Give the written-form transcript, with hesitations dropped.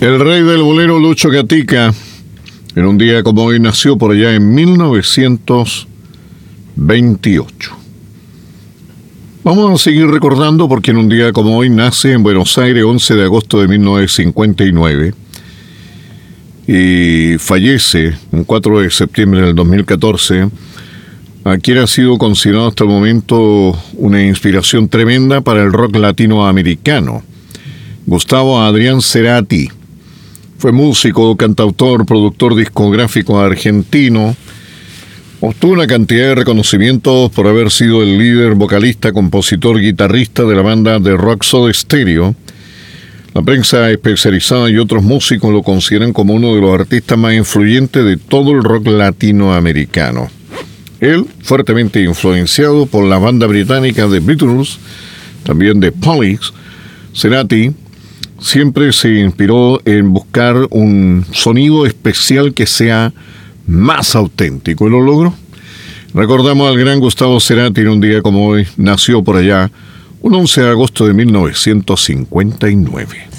El rey del bolero Lucho Gatica, en un día como hoy, nació por allá en 1928. Vamos a seguir recordando porque en un día como hoy nace en Buenos Aires, 11 de agosto de 1959, y fallece un 4 de septiembre del 2014, a quien ha sido considerado hasta el momento una inspiración tremenda para el rock latinoamericano, Gustavo Adrián Cerati. Fue músico, cantautor, productor discográfico argentino. Obtuvo una cantidad de reconocimientos por haber sido el líder, vocalista, compositor, guitarrista de la banda de rock Soda Stereo. La prensa especializada y otros músicos lo consideran como uno de los artistas más influyentes de todo el rock latinoamericano. Él, fuertemente influenciado por la banda británica The Beatles, también de Police, Cerati siempre se inspiró en buscar un sonido especial que sea más auténtico, y lo logró. Recordamos al gran Gustavo Cerati en un día como hoy, nació por allá un 11 de agosto de 1959.